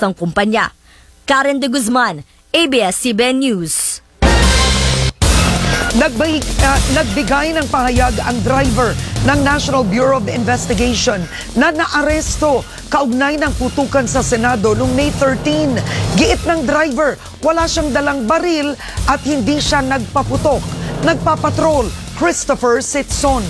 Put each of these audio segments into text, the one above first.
ng kumpanya. Karen de Guzman, ABS-CBN News. Nagbigay ng pahayag ang driver ng National Bureau of Investigation na naaresto kaugnay ng putukan sa Senado noong May 13. Giit ng driver, wala siyang dalang baril at hindi siya nagpaputok. Nagpapatrol, Christopher Sitson.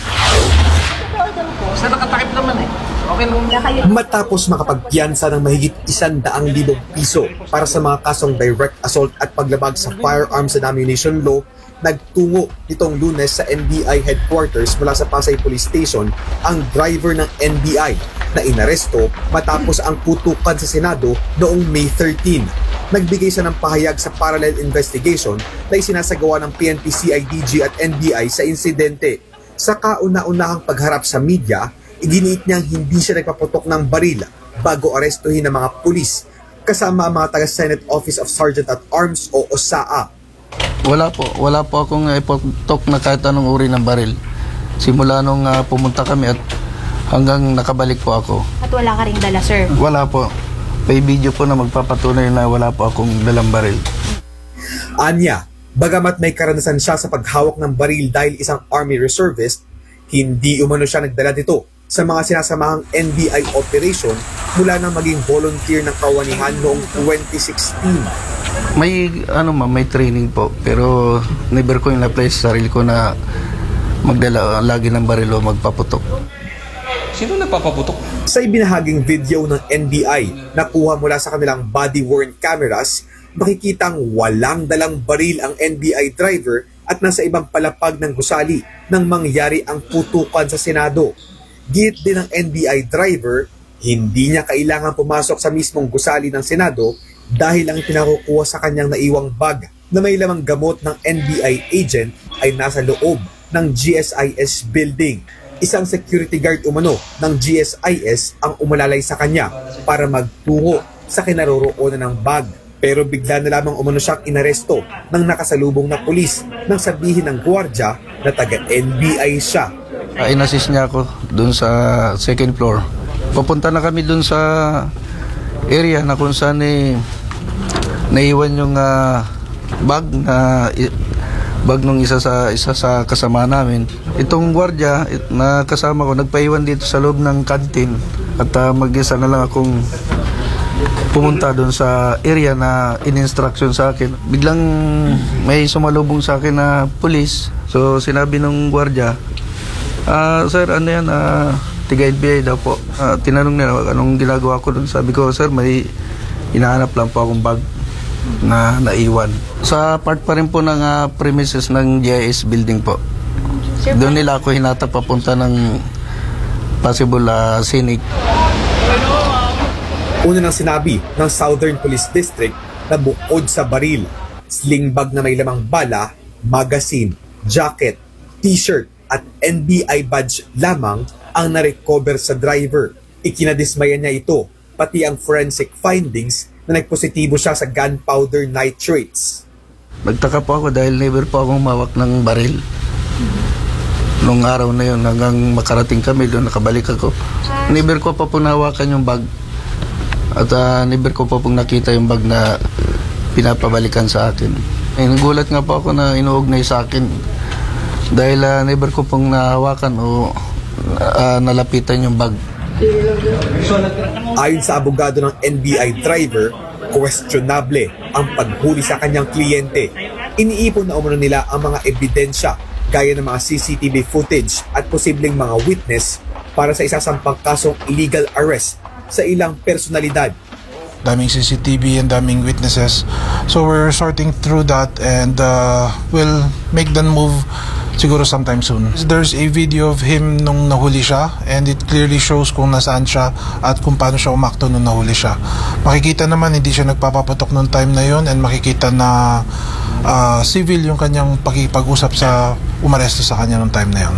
Sa nakatakip naman eh. Okay lang. Matapos makapagpiyansa ng mahigit 100,000 piso para sa mga kasong direct assault at paglabag sa firearms and ammunition law, nagtungo nitong Lunes sa NBI headquarters mula sa Pasay Police Station ang driver ng NBI na inaresto matapos ang putukan sa Senado noong May 13. Nagbigay siya ng pahayag sa parallel investigation na isinasagawa ng PNP, CIDG at NBI sa insidente. Sa kauna-unahang pagharap sa media, iginiit niyang hindi siya nagpaputok ng baril bago arestuhin ng mga pulis kasama ang mga taga-Senate Office of Sergeant at Arms o OSAA. Wala po akong iputok na kahit anong uri ng baril. Simula nung pumunta kami at hanggang nakabalik po ako. At wala ka ring dala, sir? Wala po. May video po na magpapatunay na wala po akong dalang baril. Anya, bagamat may karanasan siya sa paghawak ng baril dahil isang Army Reservist, hindi umano siya nagdala dito sa mga sinasamahang NBI operation mula nang maging volunteer ng kawanihan noong 2016. May training po, pero never ko yung na-apply sa sarili ko na magdala lagi ng baril o magpaputok. Sino nagpapaputok? Sa ibinahaging video ng NBI na kuha mula sa kanilang body-worn cameras, makikitang walang dalang baril ang NBI driver at nasa ibang palapag ng gusali nang mangyari ang putukan sa Senado. Giit din ng NBI driver, hindi niya kailangan pumasok sa mismong gusali ng Senado dahil ang pinakukuha sa kanyang naiwang bag na may lamang gamot ng NBI agent ay nasa loob ng GSIS building. Isang security guard umano ng GSIS ang umalalay sa kanya para magtungo sa kinaroroonan ng bag. Pero bigla na lamang umano siyang inaresto ng nakasalubong na pulis nang sabihin ng gwardiya na taga-NBI siya. In-assist niya ako dun sa second floor. Papunta na kami dun sa area na kung saan naiwan yung bag nung isa sa kasama namin. Itong gwardiya na kasama ko nagpaiwan dito sa loob ng kantin at mag-isa na lang akong pumunta doon sa area na in-instruction sa akin. Biglang may sumalubong sa akin na pulis. So sinabi nung gwardiya, sir, ano yan? Tiga-NBI daw po. Tinanong nila anong ginagawa ko doon. Sabi ko, sir, may hinahanap lang po akong bag na naiwan. Sa part pa rin po ng premises ng GIS building po. Doon nila ako hinatap papunta ng possible scenic. Una nang sinabi ng Southern Police District na bukod sa baril, sling bag na may lamang bala, magazine, jacket, t-shirt at NBI badge lamang ang na-recover sa driver. Ikinadismaya niya ito, pati ang forensic findings na nagpositibo siya sa gunpowder nitrates. Nagtaka po ako dahil never po akong mawak ng baril. Nung araw na yun, hanggang makarating kami doon, nakabalik ako. Never ko pa po nahawakan yung bag. At never ko pa pong nakita yung bag na pinapabalikan sa akin. Nagulat nga po ako na inuugnay sa akin. Dahil never ko pong nahawakan o nalapitan yung bag. Ayon sa abogado ng NBI driver, questionable ang paghuli sa kanyang kliyente. Iniipon na umano nila ang mga ebidensya gaya ng mga CCTV footage at posibleng mga witness para sa isasampang kasong illegal arrest sa ilang personalidad. Daming CCTV and daming witnesses. So we're sorting through that and we'll make the move siguro sometime soon. There's a video of him nung nahuli siya and it clearly shows kung nasaan siya at kung paano siya umakto nung nahuli siya. Makikita naman hindi siya nagpapaputok nung time na yon and makikita na civil yung kanyang pakipag-usap sa umaresto sa kanya nung time na yon.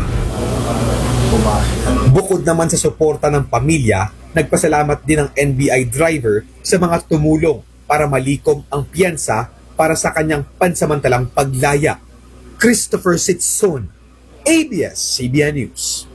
Bukod naman sa suporta ng pamilya, nagpasalamat din ang NBI driver sa mga tumulong para malikom ang piyansa para sa kanyang pansamantalang paglaya. Christopher Sitson, ABS-CBN News.